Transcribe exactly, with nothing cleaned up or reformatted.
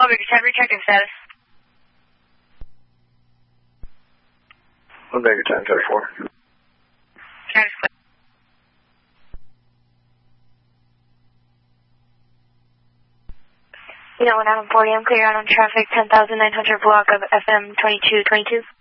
Over, just have your check-in status. Omega ten thirty-four. Status clear. You know, when I'm forty, I'm clear out on traffic, ten thousand nine hundred block of F M twenty-two twenty-two.